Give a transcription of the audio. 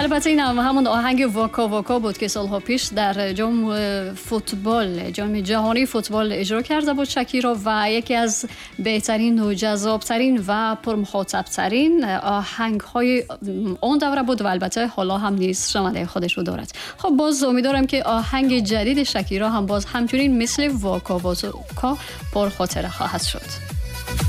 البته این همون آهنگ واکا واکا بود که سالها پیش در جام جهانی فوتبال اجرا کرده بود شکیرا و یکی از بهترین و جذابترین و پرمخاطبترین آهنگ‌های اون دوره بود و البته حالا هم نیز شنونده خودش رو دارد. خب باز امیدوارم که آهنگ جدید شکیرا هم باز همچنین مثل واکا واکا پرخاطره خواهد شد.